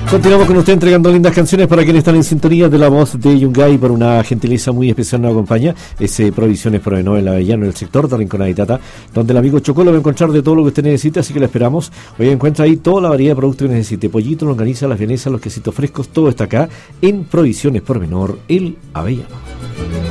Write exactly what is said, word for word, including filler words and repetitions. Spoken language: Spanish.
Continuamos con usted entregando lindas canciones para quienes están en sintonía de la voz de Yungay. Por una gentileza muy especial nos acompaña ese Provisiones Provenor en la Avellano, en el sector de Rinconada y Tata, donde el amigo Chocó lo va a encontrar de todo lo que usted necesite, así que lo esperamos. Hoy encuentra ahí toda la variedad de productos que necesite: pollito, longaniza, las vienesas, los quesitos frescos, todo está acá en Provisiones Provenor, el Avellano.